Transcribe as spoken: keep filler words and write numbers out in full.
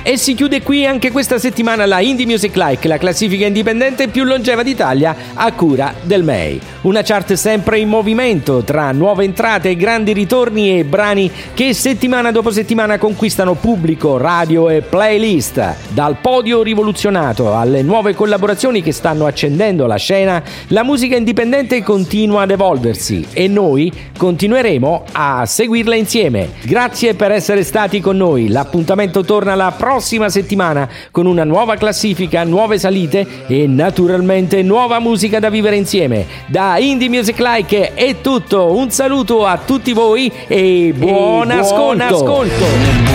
E si chiude qui anche questa settimana la Indie Music Like, la classifica indipendente più longeva d'Italia a cura del M E I. Una chart sempre in movimento tra nuove entrate, grandi ritorni e brani che settimana dopo settimana conquistano pubblico, radio e playlist. Dal podio rivoluzionato alle nuove collaborazioni che stanno accendendo la scena, la musica indipendente continua ad evolversi e noi continueremo a seguirla insieme. Grazie per essere stati con noi. L'appuntamento torna la prossima settimana con una nuova classifica, nuove salite e naturalmente nuova musica da vivere insieme. Da Indie Music Like è tutto, un saluto a tutti voi e buon, e buon ascolto. ascolto.